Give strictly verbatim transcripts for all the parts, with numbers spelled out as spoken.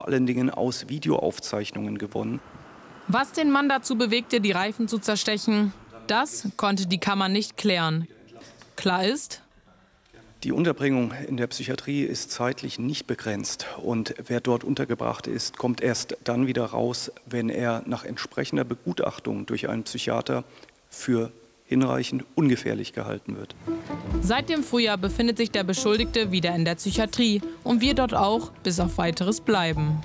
Vor allen Dingen aus Videoaufzeichnungen gewonnen. Was den Mann dazu bewegte, die Reifen zu zerstechen, das konnte die Kammer nicht klären. Klar ist: Die Unterbringung in der Psychiatrie ist zeitlich nicht begrenzt. Und wer dort untergebracht ist, kommt erst dann wieder raus, wenn er nach entsprechender Begutachtung durch einen Psychiater für hinreichend ungefährlich gehalten wird. Seit dem Frühjahr befindet sich der Beschuldigte wieder in der Psychiatrie und wird dort auch bis auf Weiteres bleiben.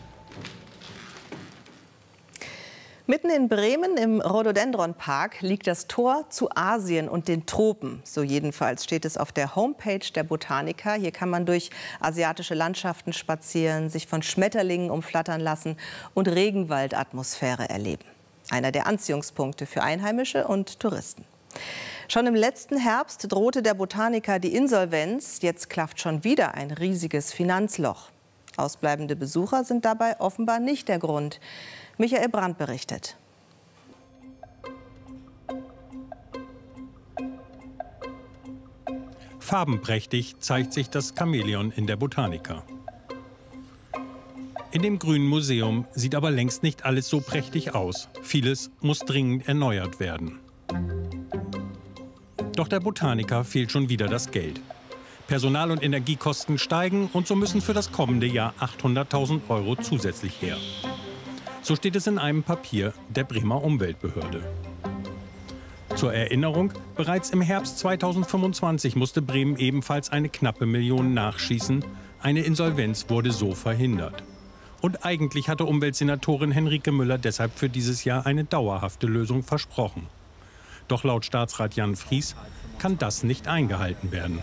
Mitten in Bremen im Rhododendron-Park liegt das Tor zu Asien und den Tropen. So jedenfalls steht es auf der Homepage der Botaniker. Hier kann man durch asiatische Landschaften spazieren, sich von Schmetterlingen umflattern lassen und Regenwaldatmosphäre erleben. Einer der Anziehungspunkte für Einheimische und Touristen. Schon im letzten Herbst drohte der Botaniker die Insolvenz. Jetzt klafft schon wieder ein riesiges Finanzloch. Ausbleibende Besucher sind dabei offenbar nicht der Grund. Michael Brandt berichtet. Farbenprächtig zeigt sich das Chamäleon in der Botaniker. In dem Grünen Museum sieht aber längst nicht alles so prächtig aus. Vieles muss dringend erneuert werden. Doch der Botaniker fehlt schon wieder das Geld. Personal- und Energiekosten steigen und so müssen für das kommende Jahr achthunderttausend Euro zusätzlich her. So steht es in einem Papier der Bremer Umweltbehörde. Zur Erinnerung, bereits im Herbst zweitausendfünfundzwanzig musste Bremen ebenfalls eine knappe Million nachschießen. Eine Insolvenz wurde so verhindert. Und eigentlich hatte Umweltsenatorin Henrike Müller deshalb für dieses Jahr eine dauerhafte Lösung versprochen. Doch laut Staatsrat Jan Fries kann das nicht eingehalten werden.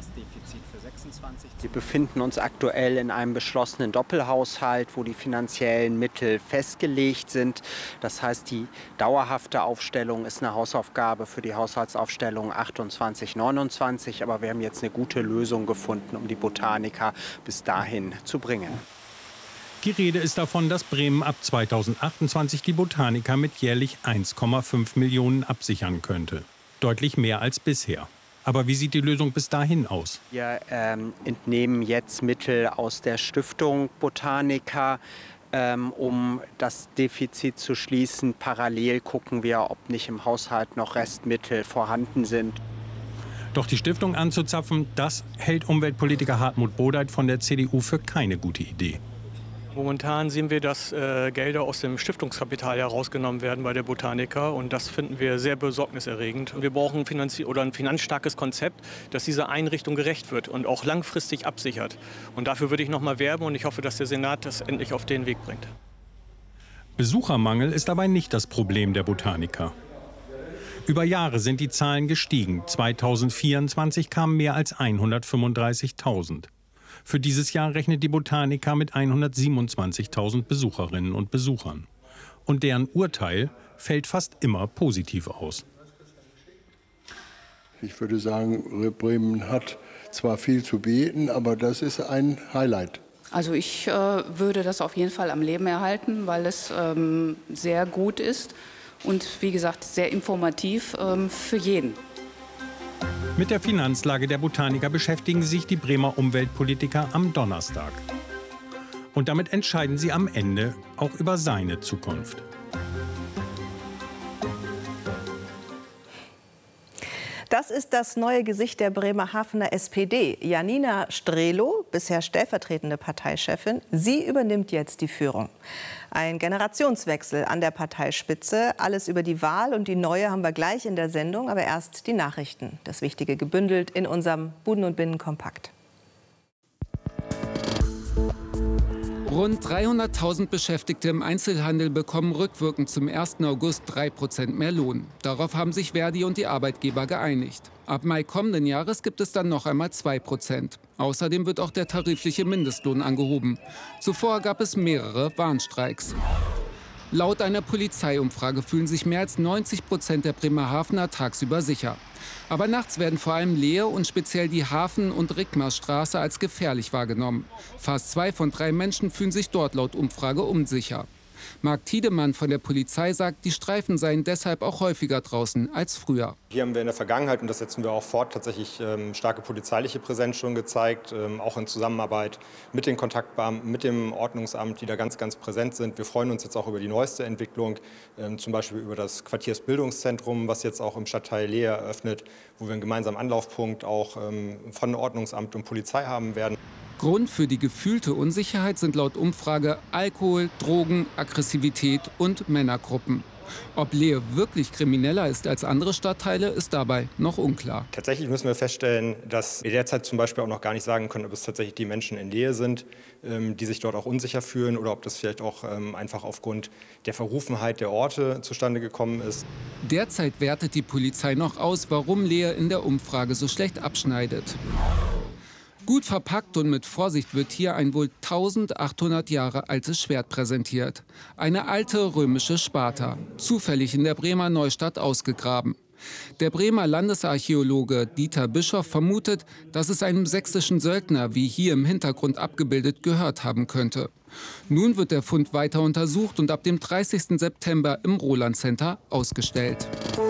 Wir befinden uns aktuell in einem beschlossenen Doppelhaushalt, wo die finanziellen Mittel festgelegt sind. Das heißt, die dauerhafte Aufstellung ist eine Hausaufgabe für die Haushaltsaufstellung achtundzwanzig neunundzwanzig. Aber wir haben jetzt eine gute Lösung gefunden, um die Botaniker bis dahin zu bringen. Die Rede ist davon, dass Bremen ab zweitausendachtundzwanzig die Botaniker mit jährlich eins Komma fünf Millionen absichern könnte. Deutlich mehr als bisher. Aber wie sieht die Lösung bis dahin aus? Wir ähm, entnehmen jetzt Mittel aus der Stiftung Botaniker, ähm, um das Defizit zu schließen. Parallel gucken wir, ob nicht im Haushalt noch Restmittel vorhanden sind. Doch die Stiftung anzuzapfen, das hält Umweltpolitiker Hartmut Bodeit von der C D U für keine gute Idee. Momentan sehen wir, dass äh, Gelder aus dem Stiftungskapital herausgenommen werden bei der Botaniker. Und das finden wir sehr besorgniserregend. Wir brauchen ein, Finanzi- oder ein finanzstarkes Konzept, das dieser Einrichtung gerecht wird und auch langfristig absichert. Und dafür würde ich noch mal werben und ich hoffe, dass der Senat das endlich auf den Weg bringt. Besuchermangel ist dabei nicht das Problem der Botaniker. Über Jahre sind die Zahlen gestiegen. zweitausendvierundzwanzig kamen mehr als hundertfünfunddreißigtausend. Für dieses Jahr rechnet die Botaniker mit hundertsiebenundzwanzigtausend Besucherinnen und Besuchern. Und deren Urteil fällt fast immer positiv aus. Ich würde sagen, Bremen hat zwar viel zu bieten, aber das ist ein Highlight. Also ich äh, würde das auf jeden Fall am Leben erhalten, weil es ähm, sehr gut ist und wie gesagt sehr informativ ähm, für jeden. Mit der Finanzlage der Botaniker beschäftigen sich die Bremer Umweltpolitiker am Donnerstag. Und damit entscheiden sie am Ende auch über seine Zukunft. Das ist das neue Gesicht der Bremerhavener S P D. Janina Strehlow, bisher stellvertretende Parteichefin, sie übernimmt jetzt die Führung. Ein Generationswechsel an der Parteispitze. Alles über die Wahl und die neue haben wir gleich in der Sendung. Aber erst die Nachrichten. Das Wichtige gebündelt in unserem Buden und Binnen Kompakt. Rund dreihunderttausend Beschäftigte im Einzelhandel bekommen rückwirkend zum ersten August drei Prozent mehr Lohn. Darauf haben sich Verdi und die Arbeitgeber geeinigt. Ab Mai kommenden Jahres gibt es dann noch einmal zwei Prozent. Außerdem wird auch der tarifliche Mindestlohn angehoben. Zuvor gab es mehrere Warnstreiks. Laut einer Polizeiumfrage fühlen sich mehr als neunzig Prozent der Bremerhavener tagsüber sicher. Aber nachts werden vor allem Lehe und speziell die Hafen- und Rickmarsstraße als gefährlich wahrgenommen. Fast zwei von drei Menschen fühlen sich dort laut Umfrage unsicher. Marc Tiedemann von der Polizei sagt, die Streifen seien deshalb auch häufiger draußen als früher. Hier haben wir in der Vergangenheit, und das setzen wir auch fort, tatsächlich ähm, starke polizeiliche Präsenz schon gezeigt, ähm, auch in Zusammenarbeit mit den Kontaktbeamten, mit dem Ordnungsamt, die da ganz, ganz präsent sind. Wir freuen uns jetzt auch über die neueste Entwicklung, ähm, zum Beispiel über das Quartiersbildungszentrum, was jetzt auch im Stadtteil Lehe eröffnet, wo wir einen gemeinsamen Anlaufpunkt auch ähm, von Ordnungsamt und Polizei haben werden. Grund für die gefühlte Unsicherheit sind laut Umfrage Alkohol, Drogen, Aggressivität und Männergruppen. Ob Lehe wirklich krimineller ist als andere Stadtteile, ist dabei noch unklar. Tatsächlich müssen wir feststellen, dass wir derzeit zum Beispiel auch noch gar nicht sagen können, ob es tatsächlich die Menschen in Lehe sind, die sich dort auch unsicher fühlen, oder ob das vielleicht auch einfach aufgrund der Verrufenheit der Orte zustande gekommen ist. Derzeit wertet die Polizei noch aus, warum Lehe in der Umfrage so schlecht abschneidet. Gut verpackt und mit Vorsicht wird hier ein wohl eintausendachthundert Jahre altes Schwert präsentiert. Eine alte römische Sparta, zufällig in der Bremer Neustadt ausgegraben. Der Bremer Landesarchäologe Dieter Bischoff vermutet, dass es einem sächsischen Söldner, wie hier im Hintergrund abgebildet, gehört haben könnte. Nun wird der Fund weiter untersucht und ab dem dreißigsten September im Roland Center ausgestellt.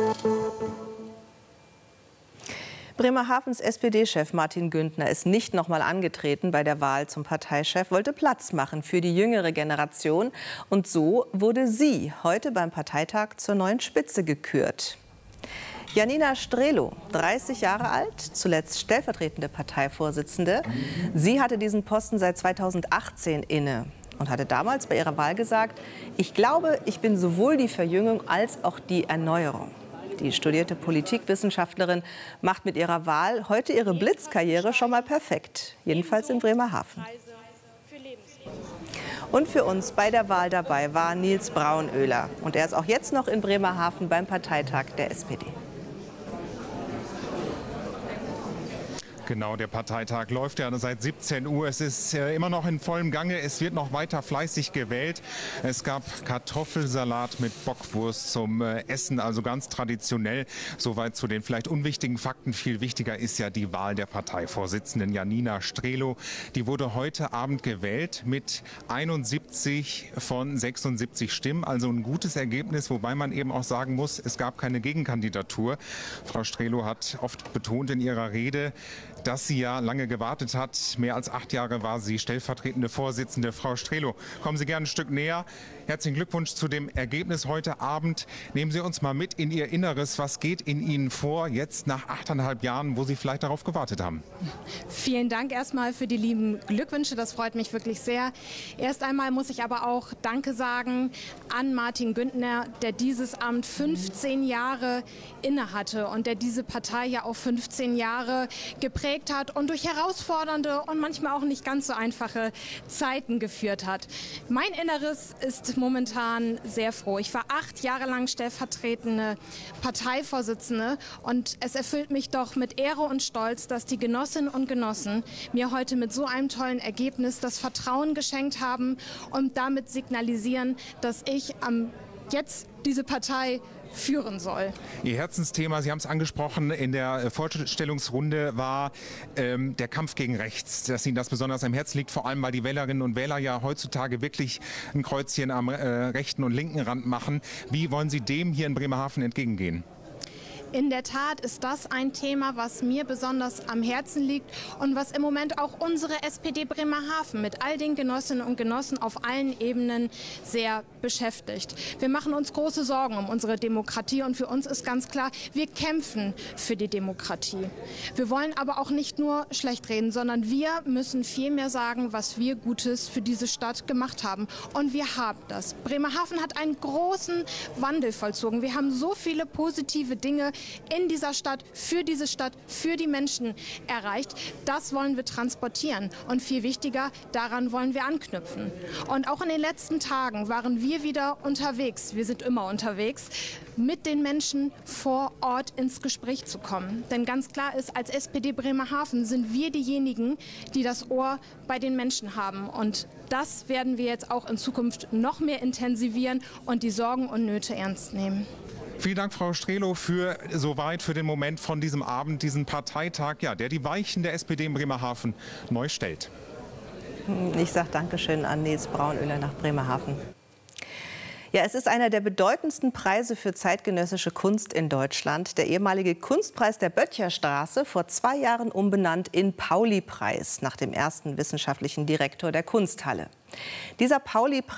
Bremerhavens S P D-Chef Martin Güntner ist nicht noch mal angetreten bei der Wahl zum Parteichef, wollte Platz machen für die jüngere Generation. Und so wurde sie heute beim Parteitag zur neuen Spitze gekürt. Janina Strelo, dreißig Jahre alt, zuletzt stellvertretende Parteivorsitzende. Sie hatte diesen Posten seit zweitausendachtzehn inne und hatte damals bei ihrer Wahl gesagt: Ich glaube, ich bin sowohl die Verjüngung als auch die Erneuerung. Die studierte Politikwissenschaftlerin macht mit ihrer Wahl heute ihre Blitzkarriere schon mal perfekt, jedenfalls in Bremerhaven. Und für uns bei der Wahl dabei war Nils Braunöhler. Und er ist auch jetzt noch in Bremerhaven beim Parteitag der S P D. Genau, der Parteitag läuft ja seit siebzehn Uhr. Es ist äh, immer noch in vollem Gange. Es wird noch weiter fleißig gewählt. Es gab Kartoffelsalat mit Bockwurst zum äh, Essen, also ganz traditionell. Soweit zu den vielleicht unwichtigen Fakten. Viel wichtiger ist ja die Wahl der Parteivorsitzenden Janina Strelo. Die wurde heute Abend gewählt mit einundsiebzig von sechsundsiebzig Stimmen. Also ein gutes Ergebnis, wobei man eben auch sagen muss, es gab keine Gegenkandidatur. Frau Strelo hat oft betont in ihrer Rede, dass sie ja lange gewartet hat. Mehr als acht Jahre war sie stellvertretende Vorsitzende. Frau Strelo, kommen Sie gerne ein Stück näher. Herzlichen Glückwunsch zu dem Ergebnis heute Abend. Nehmen Sie uns mal mit in Ihr Inneres. Was geht in Ihnen vor, jetzt nach achteinhalb Jahren, wo Sie vielleicht darauf gewartet haben? Vielen Dank erstmal für die lieben Glückwünsche. Das freut mich wirklich sehr. Erst einmal muss ich aber auch Danke sagen an Martin Güntner, der dieses Amt fünfzehn Jahre innehatte und der diese Partei ja auch fünfzehn Jahre geprägt hat und durch herausfordernde und manchmal auch nicht ganz so einfache Zeiten geführt hat. Mein Inneres ist momentan sehr froh. Ich war acht Jahre lang stellvertretende Parteivorsitzende und es erfüllt mich doch mit Ehre und Stolz, dass die Genossinnen und Genossen mir heute mit so einem tollen Ergebnis das Vertrauen geschenkt haben und damit signalisieren, dass ich am jetzt diese Partei führen soll. Ihr Herzensthema, Sie haben es angesprochen, in der Vorstellungsrunde war ähm, der Kampf gegen rechts. Dass Ihnen das besonders am Herzen liegt, vor allem weil die Wählerinnen und Wähler ja heutzutage wirklich ein Kreuzchen am äh, rechten und linken Rand machen. Wie wollen Sie dem hier in Bremerhaven entgegengehen? In der Tat ist das ein Thema, was mir besonders am Herzen liegt und was im Moment auch unsere S P D Bremerhaven mit all den Genossinnen und Genossen auf allen Ebenen sehr beschäftigt. Wir machen uns große Sorgen um unsere Demokratie und für uns ist ganz klar, wir kämpfen für die Demokratie. Wir wollen aber auch nicht nur schlecht reden, sondern wir müssen viel mehr sagen, was wir Gutes für diese Stadt gemacht haben. Und wir haben das. Bremerhaven hat einen großen Wandel vollzogen. Wir haben so viele positive Dinge in dieser Stadt, für diese Stadt, für die Menschen erreicht. Das wollen wir transportieren. Und viel wichtiger, daran wollen wir anknüpfen. Und auch in den letzten Tagen waren wir wieder unterwegs, wir sind immer unterwegs, mit den Menschen vor Ort ins Gespräch zu kommen. Denn ganz klar ist, als S P D Bremerhaven sind wir diejenigen, die das Ohr bei den Menschen haben. Und das werden wir jetzt auch in Zukunft noch mehr intensivieren und die Sorgen und Nöte ernst nehmen. Vielen Dank, Frau Strelo, für soweit für den Moment von diesem Abend, diesen Parteitag, ja, der die Weichen der S P D in Bremerhaven neu stellt. Ich sage Dankeschön an Nils Braunöhler nach Bremerhaven. Ja, es ist einer der bedeutendsten Preise für zeitgenössische Kunst in Deutschland. Der ehemalige Kunstpreis der Böttcherstraße, vor zwei Jahren umbenannt in Pauli-Preis, nach dem ersten wissenschaftlichen Direktor der Kunsthalle. Dieser Pauli-Preis